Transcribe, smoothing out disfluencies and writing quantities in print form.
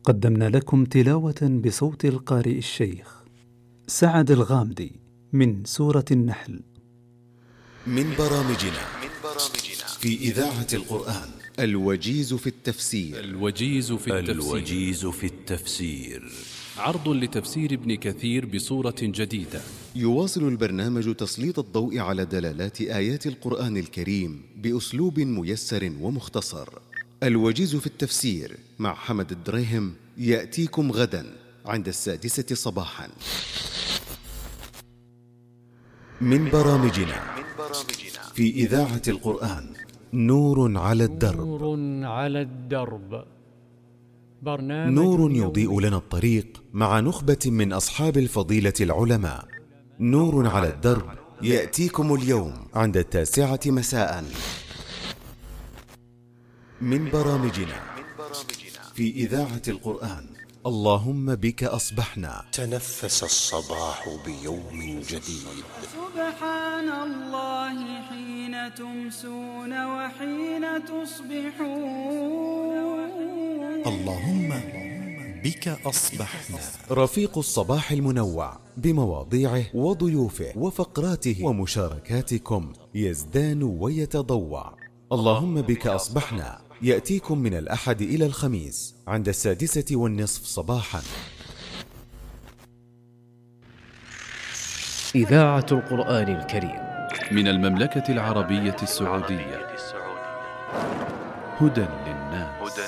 قدمنا لكم تلاوة بصوت القارئ الشيخ سعد الغامدي من سورة النحل. من برامجنا في إذاعة القرآن الوجيز في التفسير. الوجيز في التفسير عرض لتفسير ابن كثير بصورة جديدة. يواصل البرنامج تسليط الضوء على دلالات آيات القرآن الكريم بأسلوب ميسر ومختصر. الوجيز في التفسير مع حمد الدريهم يأتيكم غدا عند 6:00 صباحا. من برامجنا في إذاعة القرآن نور على الدرب. نور يضيء لنا الطريق مع نخبة من أصحاب الفضيلة العلماء. نور على الدرب يأتيكم اليوم عند 9:00 مساء. من برامجنا في إذاعة القرآن اللهم بك أصبحنا. تنفس الصباح بيوم جديد. سبحان الله حين تمسون وحين تصبحون. اللهم بك أصبحنا. رفيق الصباح المنوع بمواضيعه وضيوفه وفقراته ومشاركاتكم يزدان ويتضوع. اللهم بك أصبحنا يأتيكم من الأحد إلى الخميس عند 6:30 صباحا. إذاعة القرآن الكريم من المملكة العربية السعودية. هدى